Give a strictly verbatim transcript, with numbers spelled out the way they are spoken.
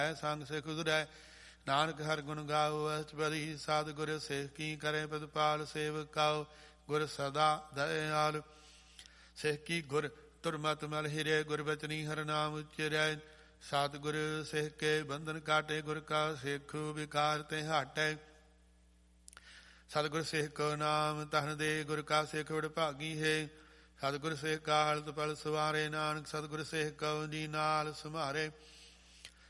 ਸੰਗ ਸਿਖ ਉਦਰੈ। ਨਾਨਕ ਹਰਿ ਗੁਣ ਗਾਓ ਅਸ਼ਟਪਦੀ। ਸਤਿਗੁਰ ਸਿਖ ਕੀ ਕਰੇ ਪ੍ਰਤਪਾਲ। ਸੇਵਕ ਕਾਓ ਗੁਰ ਸਦਾ ਦਇਆਲ। ਸਿਖ ਕੀ ਗੁਰ ਤੁਰਮਤ ਮਲ ਹਿਰੇ। ਗੁਰ ਬਚਨੀ ਹਰਿ ਨਾਮ ਉਚਰੈ। ਸਤਿਗੁਰ ਸਿਖ ਕੇ ਬੰਧਨ ਕਾਟੇ। ਗੁਰ ਕਾ ਸਿੱਖ ਵਿਕਾਰ ਤੇ ਹਟੈ। ਸਤਿਗੁਰ ਸਿੱਖ ਕੋ ਨਾਮ ਧਨ ਦੇ। ਗੁਰ ਕਾ ਸਿੱਖ ਵਡਭਾਗੀ ਹੈ। ਸਤਿਗੁਰ ਸਿੱਖ ਕਾ ਹਲਤ ਪਲ ਸਵਾਰੇ। ਨਾਨਕ ਸਤਿਗੁਰ ਸਿੱਖ ਕਉ ਜੀ ਨਾਲ ਸਮਾਰੇ।